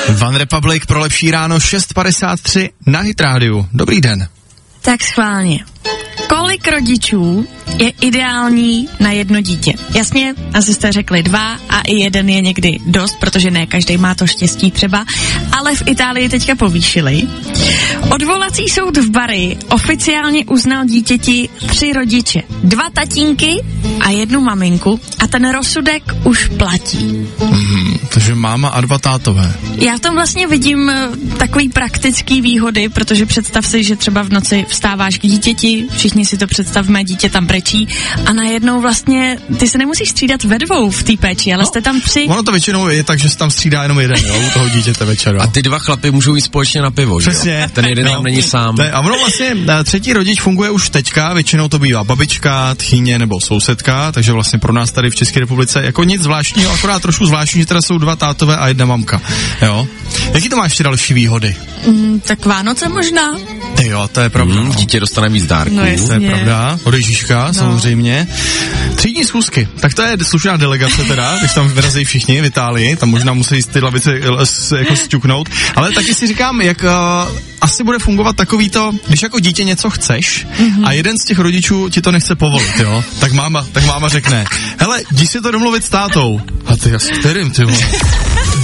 One Republic pro lepší ráno 6:53 na Hit Radio. Dobrý den. Tak schválně. Kolik rodičů je ideální na jedno dítě? Jasně, asi jste řekli 2 a i 1 je někdy dost, protože ne každý má to štěstí třeba, ale v Itálii teďka povýšili. Odvolací soud v Bari oficiálně uznal dítěti 3 rodiče, 2 tatínky a 1 maminku a ten rozsudek už platí. Takže máma a 2 tátové. Já v tom vlastně vidím takový praktický výhody, protože představ si, že třeba v noci vstáváš k dítěti, všichni si to představíme, dítě tam brečí a najednou vlastně ty se nemusíš střídat ve 2 v té péči, ale jste tam 3. Ono to většinou je tak, že se tam střídá jenom jeden, jo, u toho dítěte večer. Jo. A ty 2 chlapy můžou jít společně na pivo, přesně. Jo? Ten jeden tam není sám. A ono vlastně 3. rodič funguje už teďka, většinou to bývá babička, tchýně nebo sousedka, takže vlastně pro nás tady v České republice jako nic zvláštního, akorát trošku zvláštní, že teda jsou 2 tátové a 1 mamka, jo. Jaký to máš ty další výhody? Tak Vánoce možná. Jo, to je pravda. Dítě dostane víc dárků. No to je pravda. Od Ježíška, samozřejmě. Třídní schůzky. Tak to je slušná delegace teda, když tam vyrazí všichni v Itálii, tam možná musí ty lavice jako sťuknout. Ale taky si říkám, jak asi bude fungovat takový to, když jako dítě něco chceš a jeden z těch rodičů ti to nechce povolit, jo, tak máma řekne, hele, jdi si to domluvit s tátou. A ty asi kterým, ty vole?